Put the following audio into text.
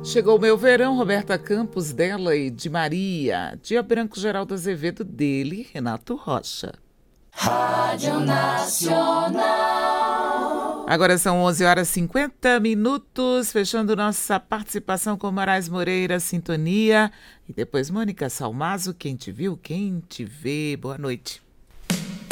Chegou o meu verão, Roberta Campos, dela e de Maria. Dia branco, Geraldo Azevedo, dele, Renato Rocha. Rádio Nacional. Agora são 11h50, fechando nossa participação com Moraes Moreira, Sintonia. E depois Mônica Salmazo, quem te viu, quem te vê. Boa noite.